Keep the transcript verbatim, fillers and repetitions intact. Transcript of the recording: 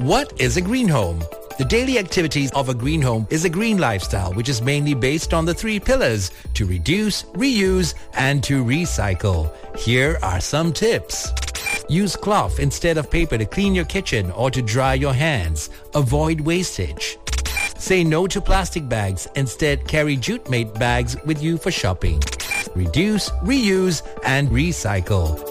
What is a green home? The daily activities of a green home is a green lifestyle, which is mainly based on the three pillars: to reduce, reuse, and to recycle. Here are some tips. Use cloth instead of paper to clean your kitchen or to dry your hands. Avoid wastage. Say no to plastic bags. Instead, carry jute-made bags with you for shopping. Reduce, reuse, and recycle.